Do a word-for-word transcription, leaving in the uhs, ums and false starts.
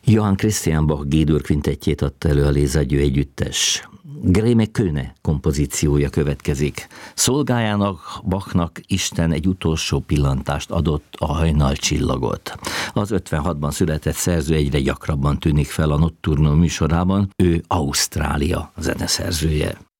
Johann Christian Bach G-dur kvintettjét adta elő a Lézagyő együttes. Gréme Köhne kompozíciója következik. Szolgájának, Bachnak Isten egy utolsó pillantást adott, a hajnalcsillagot. Az ötvenhatban született szerző egyre gyakrabban tűnik fel a Notturno műsorában, ő Ausztrália zeneszerzője.